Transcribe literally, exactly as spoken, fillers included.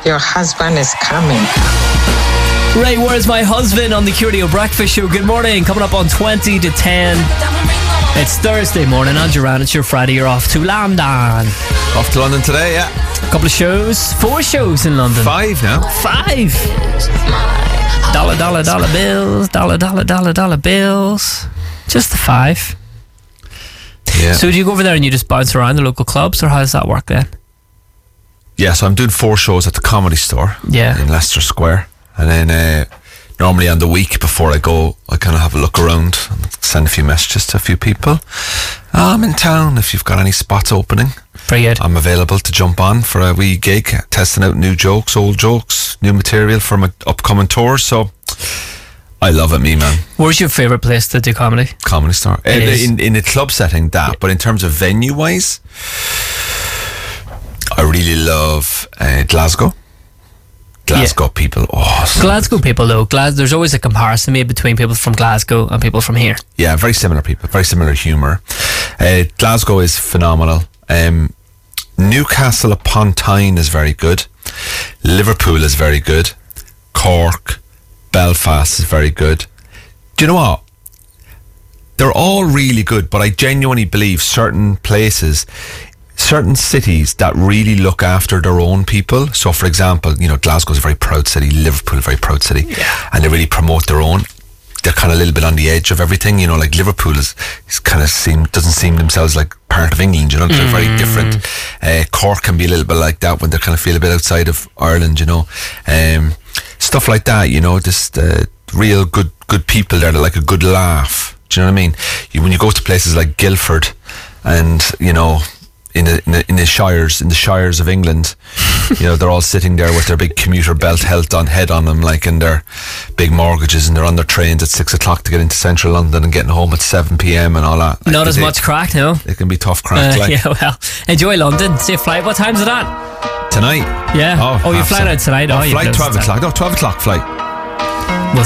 Your husband is coming. Ray, where's my husband on the Curio Breakfast Show? Good morning. Coming up on twenty to ten. It's Thursday morning. On Duran, it's your Friday. You're off to London. Off to London today, yeah. A couple of shows. Four shows in London. Five now. Five. Dollar, dollar, dollar bills. Dollar, dollar, dollar, dollar bills. Just the five. Yeah. So do you go over there and you just bounce around the local clubs, or how does that work then? Yeah, so I'm doing four shows at the Comedy Store. Yeah. In Leicester Square. And then uh, normally on the week before I go, I kind of have a look around and send a few messages to a few people. Oh, I'm in town if you've got any spots opening. Very good. I'm available to jump on for a wee gig, testing out new jokes, old jokes, new material for my upcoming tour. So I love it, me man. Where's your favourite place to do comedy? Comedy Store. It in, is. in, in a club setting, that. But in terms of venue-wise, I really love uh, Glasgow. Glasgow yeah. people. Oh, Glasgow people, though. Glas- there's always a comparison made between people from Glasgow and people from here. Yeah, very similar people. Very similar humour. Uh, Glasgow is phenomenal. Um, Newcastle upon Tyne is very good. Liverpool is very good. Cork, Belfast is very good. Do you know what? They're all really good, but I genuinely believe certain places, certain cities that really look after their own people. So, for example, you know, Glasgow's a very proud city, Liverpool a very proud city, yeah. and they really promote their own. They're kind of a little bit on the edge of everything, you know, like Liverpool is, is kind of seem doesn't seem themselves like part of England, you know, they're mm. very different. Uh, Cork can be a little bit like that when they kind of feel a bit outside of Ireland, you know, um, stuff like that, you know, just uh, real good good people there that like a good laugh. Do you know what I mean? You, when you go to places like Guildford and, you know, in the, in the in the shires in the shires of England, you know, they're all sitting there with their big commuter belt held on head on them, like in their big mortgages, and they're on their trains at six o'clock to get into central London and getting home at seven p.m. and all that. Like, not as they, much crack, no. It can be tough crack. Uh, like. Yeah, well, enjoy London. Safe flight. What time's it at? Tonight. Yeah. Oh, oh you're flying out tonight. Oh, oh flight twelve o'clock. No, twelve o'clock flight. We'll